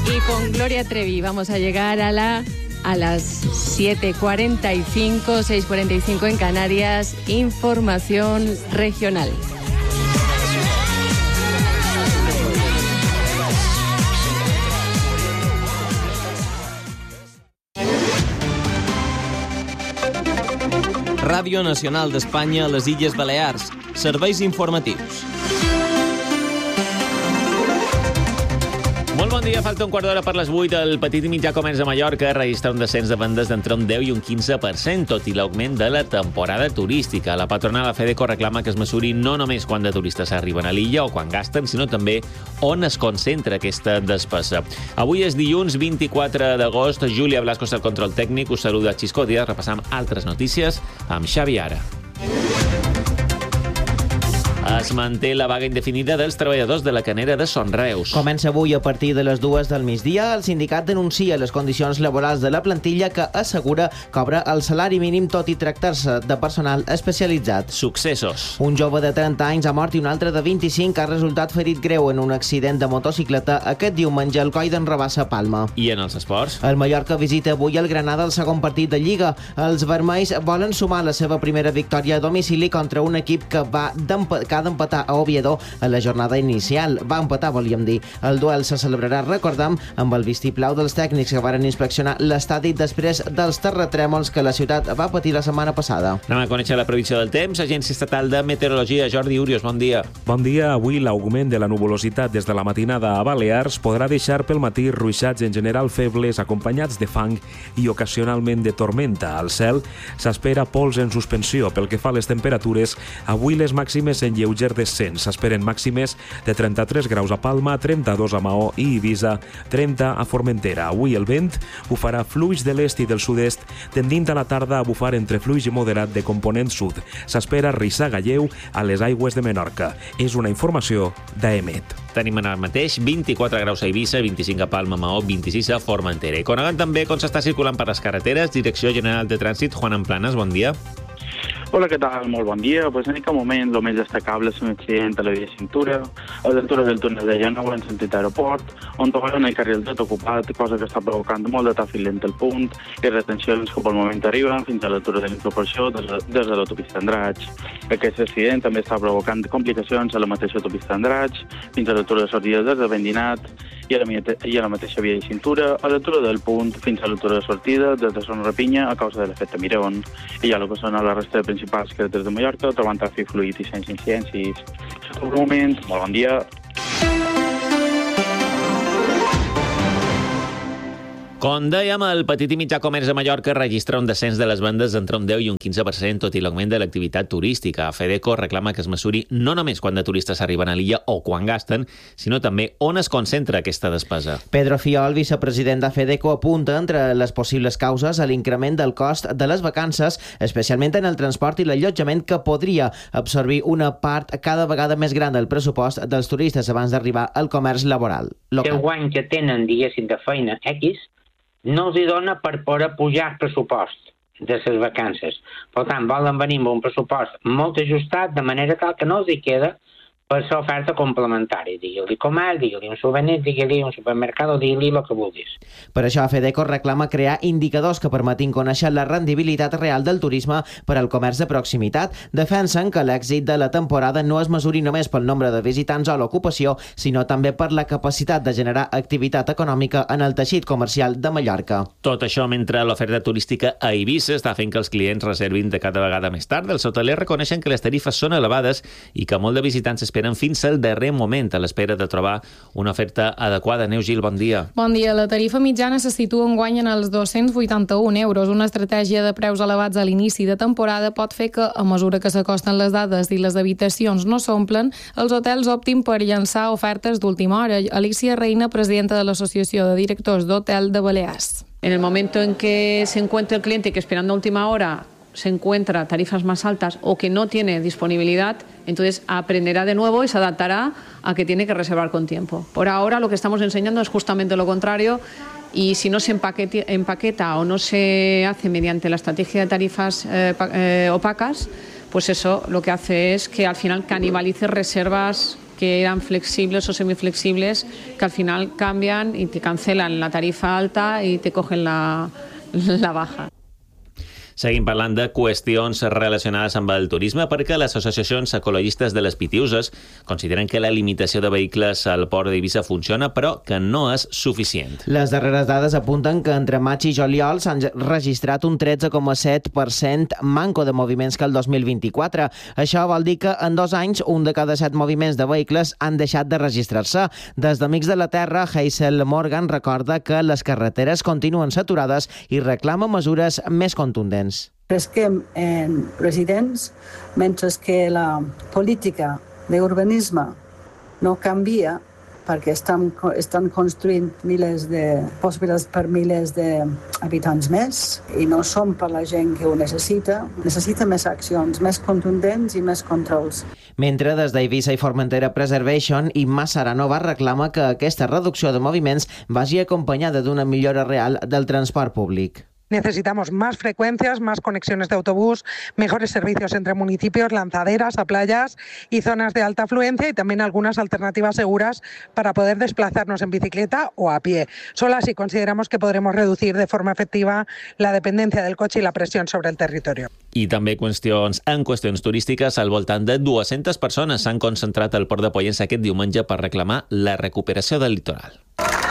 Y con Gloria Trevi vamos a llegar a las 7:45, 6:45 en Canarias. Información regional. Ràdio Nacional d'Espanya a les Illes Balears. Serveis informatius. Molt bon dia, falta un quart d'hora per les 8. El petit i mitjà comerç de Mallorca registra un descens de vendes d'entre un 10 i un 15%, tot i l'augment de la temporada turística. La patronal Fedeco reclama que es mesuri no només quan de turistes arriben a l'illa o quan gasten, sinó també on es concentra aquesta despesa. Avui és dilluns 24 d'agost. Júlia Blasco és el control tècnic. Us saluda Xisco Díaz. Repassam altres notícies amb Xavi Ara. Es manté la vaga indefinida dels treballadors de la canera de Son Reus. Comença avui a partir de les 2 del migdia. El sindicat denuncia les condicions laborals de la plantilla, que assegura cobra el salari mínim tot i tractar-se de personal especialitzat. Successos. Un jove de 30 anys ha mort i un altre de 25 ha resultat ferit greu en un accident de motocicleta aquest diumenge al coll d'en Rabassa, Palma. I en els esports? El Mallorca visita avui el Granada al segon partit de Lliga. Els vermells volen sumar la seva primera victòria a domicili contra un equip que ha d'empatar a Oviedo a la jornada inicial. Va empatar, volíem dir. El duel se celebrarà, recordem, amb el vistiplau dels tècnics que varen inspeccionar l'estadi després dels terratrèmols que la ciutat va patir la setmana passada. Anem a conèixer la previsió del temps. Agència Estatal de Meteorologia, Jordi Urios, bon dia. Bon dia. Avui l'augment de la nuvolositat des de la matinada a Balears podrà deixar pel matí ruixats en general febles acompanyats de fang i ocasionalment de tormenta. Al cel s'espera pols en suspensió. Pel que fa a les temperatures, avui les màximes en lleuger descens. S'esperen màximes de 33 graus a Palma, 32 a Maó i Eivissa, 30 a Formentera. Avui el vent bufarà fluix de l'est i del sud-est, tendint a la tarda a bufar entre fluix i moderat de component sud. S'espera rissaga lleu a les aigües de Menorca. És una informació d'AEMET. Tenim ara mateix 24 graus a Eivissa, 25 a Palma, Maó, 26 a Formentera. I coneguem també com s'està circulant per les carreteres. Direcció General de Trànsit, Juan Amplanas, bon dia. Hola, què tal? Molt bon dia. En aquest moment el més destacable és un accident a la via Cintura, a l'altura del túnel de Gènova en sentit aeroport, on trobaran el carril tot ocupat, cosa que està provocant molt de tràfic lent al punt i retencions que pel moment arriben fins a l'altura de l'incorporació des de l'autopista Andratx. Aquest accident també està provocant complicacions a la mateixa autopista Andratx, fins a l'altura de sortida des de Vendinat i a la mateixa via de Cintura, a l'altura del punt fins a l'altura de sortida des de Son Rapinya a causa de l'efecte Mirón. I ja el que són a la resta de principals carreteres de Mallorca, trobant tràfic fluid i sense incidències. Per un moment, molt bon dia. Com dèiem, el petit i mitjà comerç de Mallorca registra un descens de les vendes d'entre un 10 i un 15%, tot i l'augment de l'activitat turística. Fedeco reclama que es mesuri no només quan de turistes arriben a l'illa o quan gasten, sinó també on es concentra aquesta despesa. Pedro Fiol, vicepresident de Fedeco, apunta entre les possibles causes a l'increment del cost de les vacances, especialment en el transport i l'allotjament, que podria absorbir una part cada vegada més gran del pressupost dels turistes abans d'arribar al comerç laboral local. El guany que tenen, diguéssim, de feina X, no els hi dona per poder pujar el pressupost de les vacances. Per tant, volen venir amb un pressupost molt ajustat, de manera tal que no els hi queda per ser oferta complementària. Digue-li comerç, digue-li un souvenir, digue-li un supermercat o digue-li el que vulguis. Per això, Fedeco reclama crear indicadors que permetin conèixer la rendibilitat real del turisme per al comerç de proximitat. Defensen que l'èxit de la temporada no es mesuri només pel nombre de visitants o l'ocupació, sinó també per la capacitat de generar activitat econòmica en el teixit comercial de Mallorca. Tot això mentre l'oferta turística a Eivissa està fent que els clients reservin de cada vegada més tard. Els hotelers reconeixen que les tarifes són elevades i que molt de visitants esperen fins al darrer moment a l'espera de trobar una oferta adequada. Neus Gil, bon dia. Bon dia. La tarifa mitjana se situa enguany en els 281 euros. Una estratègia de preus elevats a l'inici de temporada pot fer que, a mesura que s'acosten les dades i les habitacions no s'omplen, els hotels optin per llançar ofertes d'última hora. Alicia Reina, presidenta de l'Associació de Directors d'Hotel de Balears. En el momento en que se encuentra el cliente que esperando a última hora se encuentra tarifas más altas o que no tiene disponibilidad, entonces aprenderá de nuevo y se adaptará a que tiene que reservar con tiempo. Por ahora lo que estamos enseñando es justamente lo contrario, y si no se empaqueta o no se hace mediante la estrategia de tarifas opacas, pues eso lo que hace es que al final canibalice reservas que eran flexibles o semiflexibles, que al final cambian y te cancelan la tarifa alta y te cogen la baja. Seguim parlant de qüestions relacionades amb el turisme perquè les associacions ecologistes de les Pitiuses consideren que la limitació de vehicles al port d'Eivissa funciona, però que no és suficient. Les darreres dades apunten que entre maig i juliol s'han registrat un 13,7% manco de moviments que el 2024. Això vol dir que en 2 anys un de cada 7 moviments de vehicles han deixat de registrar-se. Des d'Amics de la Terra, Hazel Morgan recorda que les carreteres continuen saturades i reclama mesures més contundents. Cresquem en residents, mentre que la política d'urbanisme no canvia perquè estan construint milers de possibilitats per milers d'habitants més i no són per la gent que ho necessita. Necessita més accions, més contundents i més controls. Mentre des d'Eivissa i Formentera Preservation, Imma Saranova reclama que aquesta reducció de moviments vagi acompanyada d'una millora real del transport públic. Necesitamos más frecuencias, más conexiones de autobús, mejores servicios entre municipios, lanzaderas a playas y zonas de alta afluencia y también algunas alternativas seguras para poder desplazarnos en bicicleta o a pie. Solo así consideramos que podremos reducir de forma efectiva la dependencia del coche y la presión sobre el territorio. I també en qüestions turístiques, al voltant de 200 persones s'han concentrat al Port de Pollença aquest diumenge per reclamar la recuperació del litoral.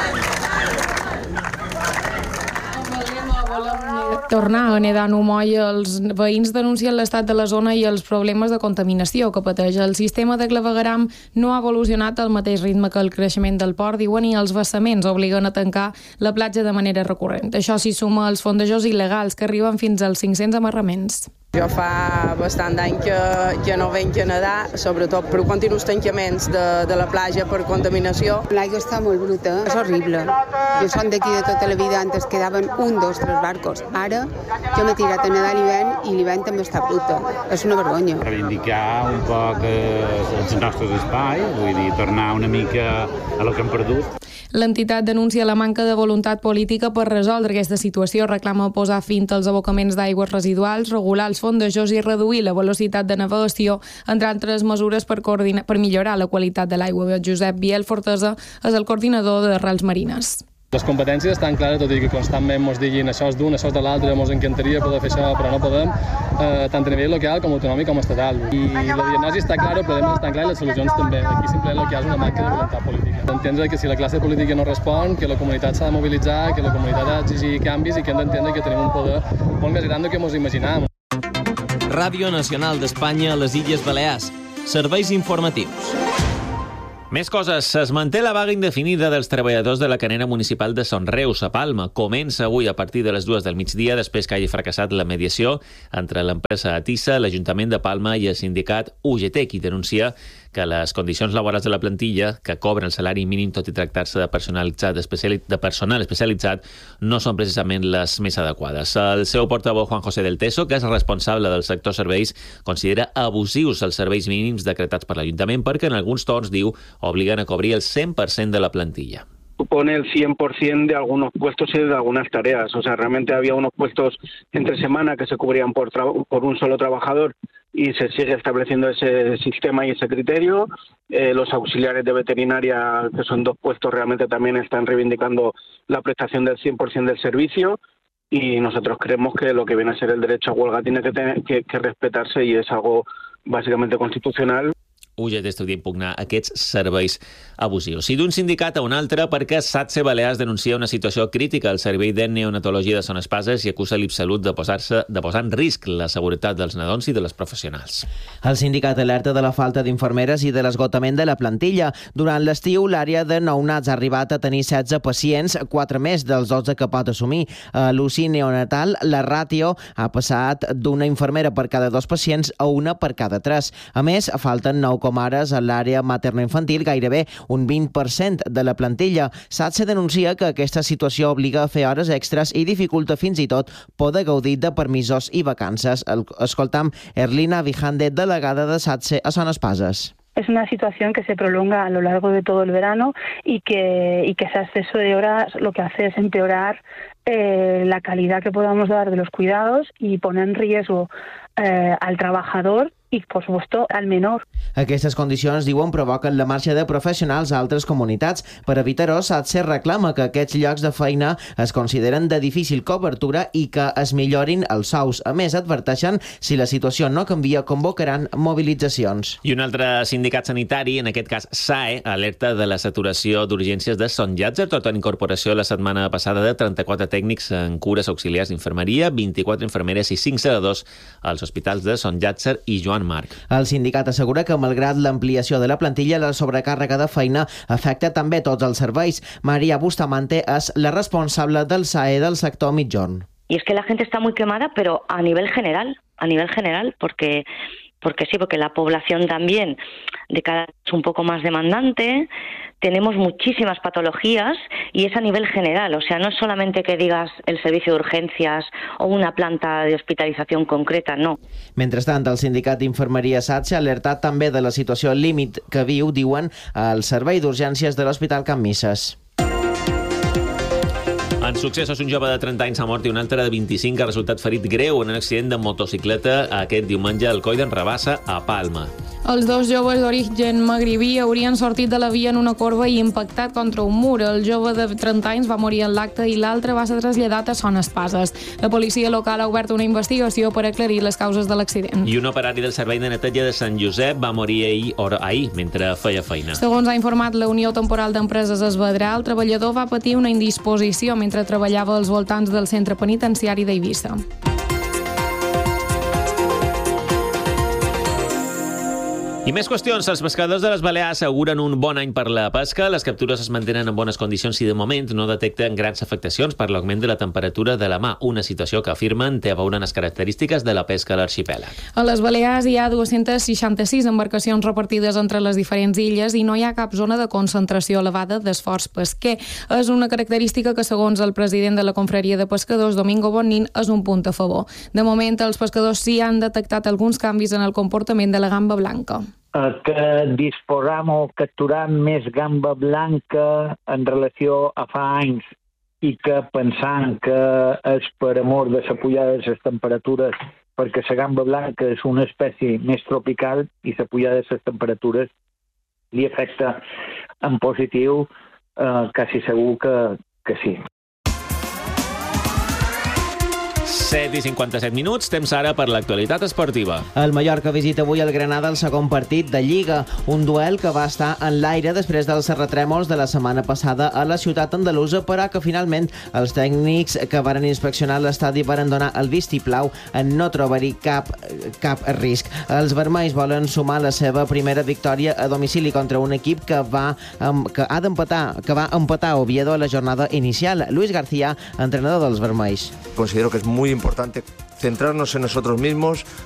Tornar a nedar no molla, els veïns denuncien l'estat de la zona i els problemes de contaminació que pateix. El sistema de clavegueram no ha evolucionat al mateix ritme que el creixement del port, diuen, i els vessaments obliguen a tancar la platja de manera recurrent. Això s'hi suma als fondejors il·legals, que arriben fins als 500 amarraments. Jo fa bastant d'any que no venc a nedar, sobretot per continus tancaments de la platja per contaminació. L'aigua està molt bruta, és horrible. Jo som d'aquí de tota la vida, antes quedaven 1, 2, 3 barcos. Ara jo m'he tirat a nedar a l'hivern i l'hivern també està bruta. És una vergonya. Reivindicar un poc els nostres espais, vull dir, tornar una mica a lo que hem perdut. L'entitat denuncia la manca de voluntat política per resoldre aquesta situació, reclama posar fi als abocaments d'aigües residuals, regular els fondejors i reduir la velocitat de navegació, entre altres mesures per millorar la qualitat de l'aigua. Josep Biel Fortesa és el coordinador d'Arrels Marines. Les competències estan clares, tot i que constantment ens diguin això és d'un, això és de l'altre, ens encantaria poder fer això, però no podem, tant a nivell local com autonòmic com estatal. I la diagnosi està clara, el problema està clar i les solucions també. Aquí simplement el que hi ha és una manca de voluntat política. Entendre que si la classe política no respon, que la comunitat s'ha de mobilitzar, que la comunitat ha d'exigir canvis i que hem d'entendre que tenim un poder molt més gran del que ens imaginàvem. Ràdio Nacional d'Espanya a les Illes Balears. Serveis informatius. Més coses. Es manté la vaga indefinida dels treballadors de la canera municipal de Son Reus, a Palma. Comença avui a partir de les 2 del migdia, després que hagi fracassat la mediació entre l'empresa Atissa, l'Ajuntament de Palma i el sindicat UGT, qui denuncia que les condicions laborals de la plantilla, que cobren el salari mínim tot i tractar-se de personal especialitzat, no són precisament les més adequades. El seu portaveu, Juan José del Teso, que és responsable del sector serveis, considera abusius els serveis mínims decretats per l'Ajuntament perquè en alguns torns, diu, obliguen a cobrir el 100% de la plantilla. Supone el 100% de algunos puestos y de algunas tareas. O sea, realmente había unos puestos entre semana que se cubrían por un solo trabajador y se sigue estableciendo ese sistema y ese criterio. Los auxiliares de veterinaria, que son 2 puestos, realmente también están reivindicando la prestación del 100% del servicio. Y nosotros creemos que lo que viene a ser el derecho a huelga tiene que respetarse y es algo básicamente constitucional. UGT estudia impugnar aquests serveis abusius. I d'un sindicat a un altre perquè SATSE Balears denuncia una situació crítica al servei de neonatologia de Son Espases i acusa l'Ipsalut de posar en risc la seguretat dels nadons i de les professionals. El sindicat alerta de la falta d'infermeres i de l'esgotament de la plantilla. Durant l'estiu, l'àrea de nounats ha arribat a tenir 16 pacients, 4 més dels 12 que pot assumir. A l'UCI neonatal, la ràtio ha passat d'una infermera per cada 2 pacients a una per cada 3. A més, falten 9 comares a l'àrea materno-infantil, gairebé un 20% de la plantilla. SATSE denuncia que aquesta situació obliga a fer hores extres i dificulta fins i tot poder gaudir de permisos i vacances. Escoltam Erlina Vijande, delegada de SATSE a Son Espases. Es una situación que se prolonga a lo largo de todo el verano y que ese exceso de horas lo que hace es empeorar la calidad que podamos dar de los cuidados y poner en riesgo al trabajador y, por supuesto, al menor. Aquestes condicions, diuen, provoquen la marxa de professionals a altres comunitats. Per evitar-ho, SATSE reclama que aquests llocs de feina es consideren de difícil cobertura i que es millorin els sous. A més, adverteixen, si la situació no canvia, convocaran mobilitzacions. I un altre sindicat sanitari, en aquest cas SAE, alerta de la saturació d'urgències de Sant Llàtzer, tot en incorporació la setmana passada de 34 tècnics en cures auxiliars d'infermeria, 24 infermeres i 5 segadors als hospitals de Sant Llàtzer i Joan Marc. El sindicat assegura que, malgrat l'ampliació de la plantilla, la sobrecàrrega de feina afecta també tots els serveis. María Bustamante és la responsable del SAE del sector mitjorn. Y es que la gente está muy quemada, pero a nivel general, porque sí, porque la población también de cada vez es un poco más demandante, tenemos muchísimas patologías y es a nivel general, o sea, no es solamente que digas el servicio de urgencias o una planta de hospitalización concreta, no. Mentrestant, el sindicat d'infermeria SATSE ha alertat també de la situació límit que viu, diuen, el servei d'urgències de l'Hospital Can Misses. En successos, un jove de 30 anys ha mort i un altre de 25 ha resultat ferit greu en un accident de motocicleta aquest diumenge al Coll d'en Rabassa, a Palma. Els dos joves d'origen magribí haurien sortit de la via en una corba i impactat contra un mur. El jove de 30 anys va morir en l'acte i l'altre va ser traslladat a Son Espases. La policia local ha obert una investigació per aclarir les causes de l'accident. I un operari del servei de neteja de Sant Josep va morir ahir mentre feia feina. Segons ha informat la Unió Temporal d'Empreses Esvedrà, el treballador va patir una indisposició mentre treballava als voltants del centre penitenciari d'Eivissa. I més qüestions. Els pescadors de les Balears asseguren un bon any per la pesca. Les captures es mantenen en bones condicions i de moment no detecten grans afectacions per l'augment de la temperatura de la mar, una situació que afirmen té a veure amb les característiques de la pesca a l'arxipèlag. A les Balears hi ha 266 embarcacions repartides entre les diferents illes i no hi ha cap zona de concentració elevada d'esforç pesquer. És una característica que, segons el president de la Confraria de Pescadors, Domingo Bonin, és un punt a favor. De moment, els pescadors sí han detectat alguns canvis en el comportament de la gamba blanca. Que disposam o capturam més gamba blanca en relació a fa anys i que pensant que és per amor de la pujada de les temperatures, perquè la gamba blanca és una espècie més tropical i la pujada de les temperatures li afecta en positiu, quasi segur que sí. 7:57 minuts, temps ara per l'actualitat esportiva. El Mallorca visita avui el Granada el segon partit de Lliga, un duel que va estar en l'aire després dels terratrèmols de la setmana passada a la ciutat andalusa, però que finalment els tècnics que varen inspeccionar l'estadi varen donar el vistiplau en no trobar-hi cap risc. Els vermells volen sumar la seva primera victòria a domicili contra un equip que va empatar a Oviedo a la jornada inicial. Luis García, entrenador dels vermells. Considero que es muy importante centrarnos en nosotros mismos,